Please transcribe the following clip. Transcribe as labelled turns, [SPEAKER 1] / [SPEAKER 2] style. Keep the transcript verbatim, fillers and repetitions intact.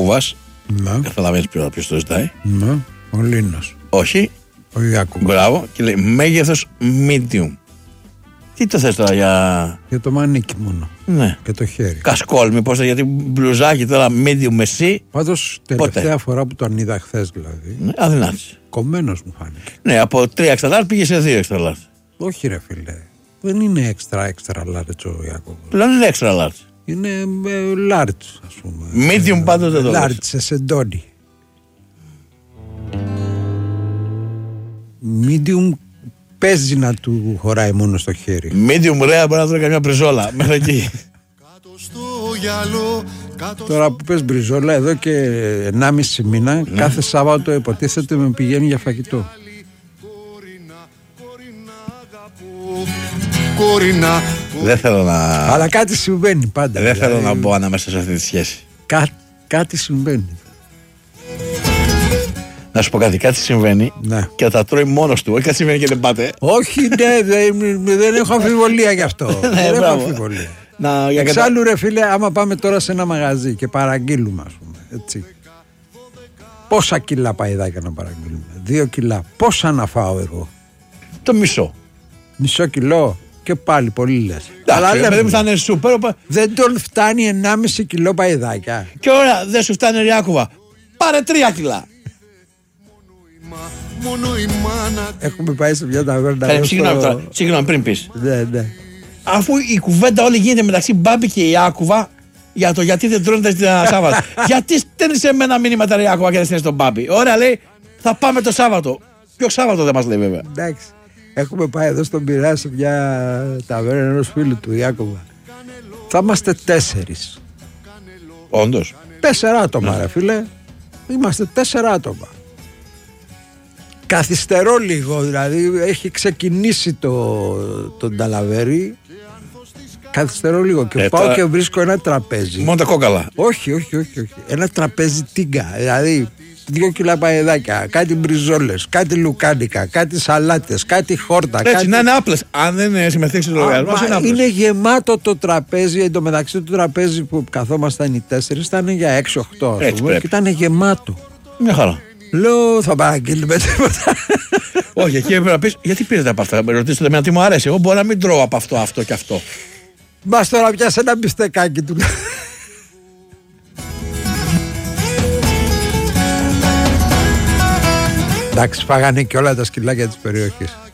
[SPEAKER 1] Ιάκουβας.
[SPEAKER 2] Ναι.
[SPEAKER 1] Καταλαβαίνεις ποιος το ζητάει.
[SPEAKER 2] Ναι. Ο Λίνος.
[SPEAKER 1] Όχι.
[SPEAKER 2] Ο Ιάκουβας.
[SPEAKER 1] Μπράβο. Και λέει μέγεθος medium. Τι το θες τώρα για.
[SPEAKER 2] Για το μανίκι μόνο.
[SPEAKER 1] Ναι.
[SPEAKER 2] Και το χέρι.
[SPEAKER 1] Κασκόλ, μήπως γιατί μπλουζάκι τώρα medium μεσή.
[SPEAKER 2] Πάντως τελευταία Πότε? φορά που τον είδα χθες δηλαδή.
[SPEAKER 1] Ναι, αδυνάτησε.
[SPEAKER 2] Κομμένος μου φάνηκε.
[SPEAKER 1] Ναι, από τρία extra large πήγε σε δύο extra large.
[SPEAKER 2] Όχι ρε φίλε. Δεν είναι extra extra large ο Ιάκωβος.
[SPEAKER 1] Πλέον είναι extra large.
[SPEAKER 2] Είναι ε, large ας πούμε.
[SPEAKER 1] Medium πάντως δεν το λες.
[SPEAKER 2] Large σε σεντόνι. Medium παίζει να του χωράει μόνο στο χέρι.
[SPEAKER 1] Medium rare μπορεί να τρώει καμιά μπριζόλα μέχρι εκεί.
[SPEAKER 2] Τώρα που πες μπριζόλα εδώ και ενάμιση μήνα ναι. Κάθε Σάββατο υποτίθεται με πηγαίνει για φαγητό.
[SPEAKER 1] Δεν θέλω να.
[SPEAKER 2] Αλλά κάτι συμβαίνει πάντα.
[SPEAKER 1] Δεν
[SPEAKER 2] δηλαδή...
[SPEAKER 1] θέλω να μπω ανάμεσα σε αυτή τη σχέση.
[SPEAKER 2] Κά... Κάτι συμβαίνει.
[SPEAKER 1] Να σου πω κάτι, κάτι συμβαίνει
[SPEAKER 2] ναι.
[SPEAKER 1] Και τα τρώει μόνος του. Όχι κάτι συμβαίνει και δεν πάτε.
[SPEAKER 2] Όχι, ναι, δεν, δεν έχω αμφιβολία γι' αυτό.
[SPEAKER 1] ναι,
[SPEAKER 2] δεν έχω αμφιβολία.
[SPEAKER 1] Να, για
[SPEAKER 2] Εξάλλου κατα... ρε φίλε, άμα πάμε τώρα σε ένα μαγαζί και παραγγείλουμε, ας πούμε, έτσι. Πόσα κιλά παϊδάκια να παραγγείλουμε? Δύο κιλά. Πόσα να φάω εγώ?
[SPEAKER 1] Το μισό.
[SPEAKER 2] Μισό κιλό. Και πάλι πολύ λες.
[SPEAKER 1] Αλλά δεν θα είναι σούπερ.
[SPEAKER 2] Δεν τον φτάνει ενάμιση κιλό παϊδάκια.
[SPEAKER 1] Και ωραία, δεν σου φτάνει ρε Ιάκωβα. Πάρε τρία κιλά.
[SPEAKER 2] Έχουμε πάει σε μια ταβέρνα.
[SPEAKER 1] Ε, συγγνώμη τώρα, συγγνώμη πριν πεις.
[SPEAKER 2] Ναι, ναι.
[SPEAKER 1] Αφού η κουβέντα όλη γίνεται μεταξύ Μπάμπη και Ιάκωβα για το γιατί δεν τρώνε τα Σάββατα. Γιατί στέλνεις σε μένα μήνυματα ρε Ιάκωβα και δεν στέλνεις τον Μπάμπη? Ωραία, λέει, θα πάμε το Σάββατο. Ποιο Σάββατο δεν μας λέει βέβαια.
[SPEAKER 2] Εντάξει. Έχουμε πάει εδώ στον Πειραιά σε μια ταβέρνα ενός φίλου του Ιάκωβα. Θα είμαστε τέσσερις.
[SPEAKER 1] Όντως.
[SPEAKER 2] Τέσσερα άτομα, ναι. Ρε φίλε. Είμαστε τέσσερα άτομα. Καθυστερώ λίγο, δηλαδή έχει ξεκινήσει το, το νταλαβέρι. Καθυστερώ λίγο και ε, πάω τώρα... και βρίσκω ένα τραπέζι.
[SPEAKER 1] Μόνο τα κόκαλα.
[SPEAKER 2] Όχι, όχι, όχι, όχι. Ένα τραπέζι τίγκα. Δηλαδή δύο κιλά παεδάκια, κάτι μπριζόλες, κάτι λουκάνικα, κάτι σαλάτες, κάτι χόρτα.
[SPEAKER 1] Έτσι,
[SPEAKER 2] κάτι...
[SPEAKER 1] να είναι άπλες. Αν δεν συμμετέχει στο λογαριασμό, είναι άπλες.
[SPEAKER 2] Είναι γεμάτο το τραπέζι. Εν τω μεταξύ του τραπέζι που καθόμασταν οι τέσσερις ήταν για έξι οκτώ. Και ήταν γεμάτο.
[SPEAKER 1] Μια χαρά.
[SPEAKER 2] Λέω, θα παραγγείλουμε τίποτα.
[SPEAKER 1] Όχι, εκεί έπρεπε να πεις, γιατί πήρατε από αυτά? Με ρωτήσετε εμένα τι μου αρέσει. Εγώ μπορώ να μην τρώω από αυτό, αυτό και αυτό.
[SPEAKER 2] Μπας τώρα πιάσε ένα μπιστεκάκι του. Εντάξει, φάγανε και όλα τα σκυλάκια της περιοχής.